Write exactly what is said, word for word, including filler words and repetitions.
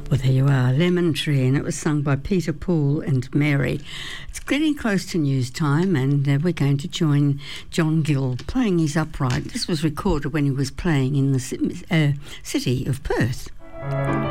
Well, there you are, Lemon Tree, and it was sung by Peter Poole and Mary. It's getting close to news time, and uh, we're going to join John Gill playing his upright. This was recorded when he was playing in the uh, city of Perth.